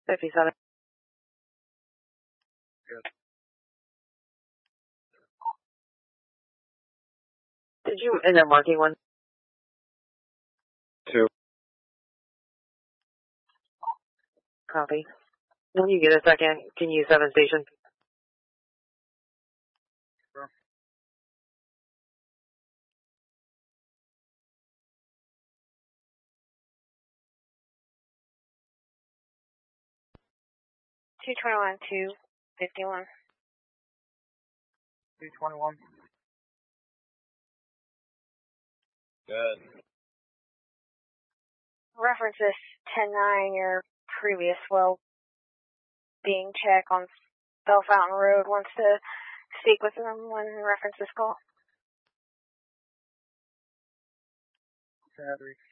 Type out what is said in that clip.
57. Good. Did you end up marking one? 2. Copy. When you get a second, can you 7 station? Sure. 221, 251. 221. Good. Reference this 10-9, your previous well being check on Bell Fountain Road wants to speak with them when reference this call. Battery